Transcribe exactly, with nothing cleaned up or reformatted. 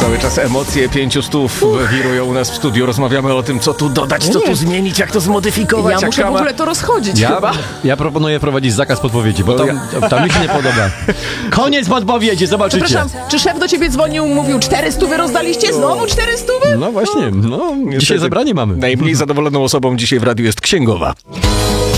Cały czas emocje pięciu stów wirują u nas w studiu. Rozmawiamy o tym, co tu dodać, co tu zmienić, jak to zmodyfikować. Ja muszę kama... w ogóle to rozchodzić ja, chyba. Ja proponuję wprowadzić zakaz podpowiedzi, bo to, to mi się nie podoba. Koniec podpowiedzi, zobaczycie. Przepraszam, czy szef do ciebie dzwonił, mówił cztery stówy rozdaliście? Znowu cztery stówy? No właśnie, no, dzisiaj zebranie mamy. Najmniej zadowoloną osobą dzisiaj w radiu jest księgowa.